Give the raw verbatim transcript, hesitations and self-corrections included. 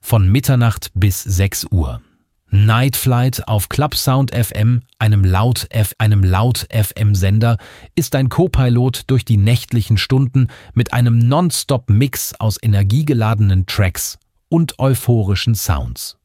von Mitternacht bis sechs Uhr. Night Flight auf Clubsound F M, einem Laut F, einem Laut-F M-Sender, ist ein Co-Pilot durch die nächtlichen Stunden mit einem Non-Stop-Mix aus energiegeladenen Tracks und euphorischen Sounds.